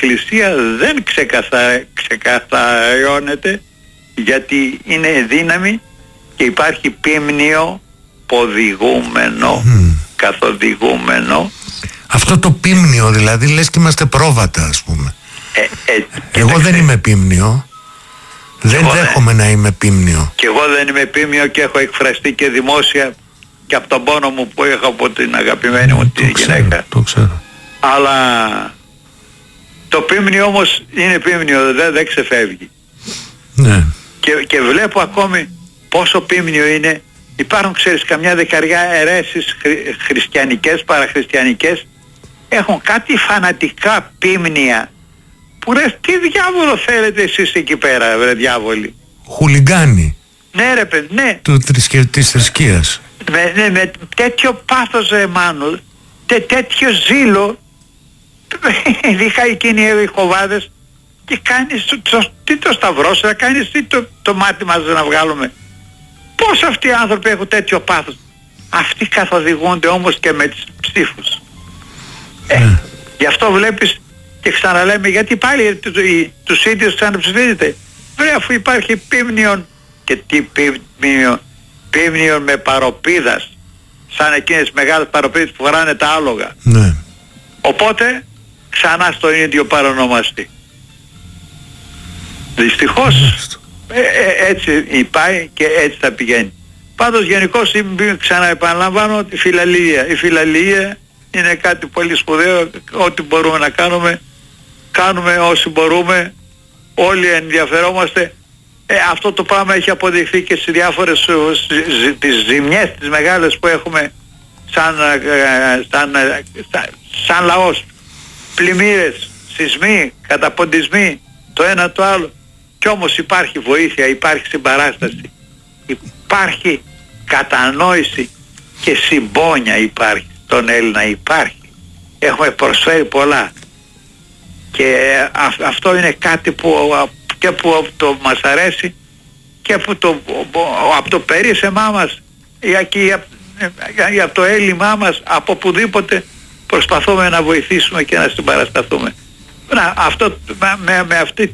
Εκκλησία δεν ξεκαθαρώνεται, γιατί είναι δύναμη και υπάρχει πίμνιο ποδηγούμενο, καθοδηγούμενο. Αυτό το πίμνιο δηλαδή λες και είμαστε πρόβατα, ας πούμε. Εγώ δεν είμαι πίμνιο. Δεν δέχομαι να είμαι πίμνιο. Και εγώ δεν είμαι πίμνιο και έχω εκφραστεί και δημόσια και από τον πόνο μου που έχω από την αγαπημένη μου τη γυναίκα. Το ξέρω. Αλλά το πίμνιο όμως είναι πίμνιο, δεν ξεφεύγει. Ναι. Και βλέπω ακόμη πόσο πίμνιο είναι. Υπάρχουν, ξέρεις, καμιά δεκαριά αιρέσεις χριστιανικές, παραχριστιανικές, έχουν κάτι φανατικά πίμνια που λες, τι διάβολο θέλετε εσείς εκεί πέρα, βρε διάβολοι. Χουλιγκάνι. Ναι ρε παιδί, ναι. Της θρησκείας. Με τέτοιο πάθος, Μάνου, τέτοιο ζήλο, είχα εκείνοι οι χοβάδες, και κάνεις τι το σταυρό σου, κάνεις τι το μάτι μας να βγάλουμε. Πώς αυτοί οι άνθρωποι έχουν τέτοιο πάθος? Αυτοί καθοδηγούνται όμως και με τις ψήφους. Γι' αυτό βλέπεις και ξαναλέμε, γιατί πάλι τους ίδιους ξαναψηφίζετε. Βρε, αφού υπάρχει πίμνιον, και τι πίμνιον με παροπίδας, σαν εκείνες μεγάλες παροπίδες που φοράνε τα άλογα. Ναι. Οπότε ξανά στον ίδιο παρονομαστή. Δυστυχώς έτσι πάει και έτσι θα πηγαίνει. Πάντως γενικώς ξαναεπαναλαμβάνω ότι η φιλαλληλία είναι κάτι πολύ σπουδαίο. Ό,τι μπορούμε να κάνουμε όσοι μπορούμε, όλοι ενδιαφερόμαστε. Αυτό το πράγμα έχει αποδειχθεί και στις διάφορες τις ζημιές τις μεγάλες που έχουμε σαν λαός. Πλημμύρες, σεισμοί, καταποντισμοί, το ένα το άλλο. Κι όμως υπάρχει βοήθεια, υπάρχει συμπαράσταση, υπάρχει κατανόηση και συμπόνια, υπάρχει στον Έλληνα, υπάρχει. Έχουμε προσφέρει πολλά και αυτό είναι κάτι που το μας αρέσει και που από το περίσσεμά μας ή από το έλλειμμά μας, από οπουδήποτε προσπαθούμε να βοηθήσουμε και να συμπαρασταθούμε. Αυτό με αυτή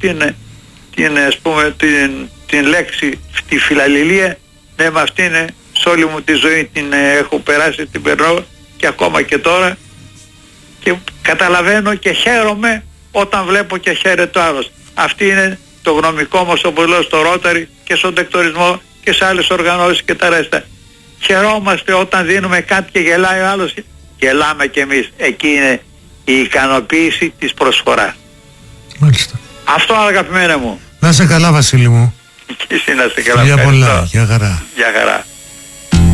την λέξη, τη φιλαλληλία, ναι, με αυτήν σε όλη μου τη ζωή την έχω περάσει, την περνώ και ακόμα και τώρα, και καταλαβαίνω και χαίρομαι όταν βλέπω και χαίρεται ο άλλος. Αυτή είναι το γνωμικό μας, όπως λέω, στο Ρόταρι και στον τεκτορισμό και σε άλλες οργανώσεις και τα ρέστα. Χαιρόμαστε όταν δίνουμε κάτι και γελάει ο άλλος, γελάμε κι εμείς. Εκεί είναι η ικανοποίηση της προσφοράς. Μάλιστα. Αυτό, αγαπημένα μου. Να σε καλά, Βασίλη μου. Και εσύ να σε καλά. Γεια πολλά. Γεια χαρά. Γεια χαρά.